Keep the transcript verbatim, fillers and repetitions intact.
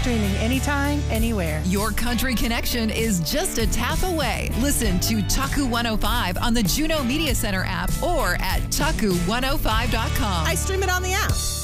streaming anytime, anywhere. Your country connection is just a tap away. Listen to Taku one oh five on the Juno Media Center app or at taku one oh five dot com. I stream it on the app.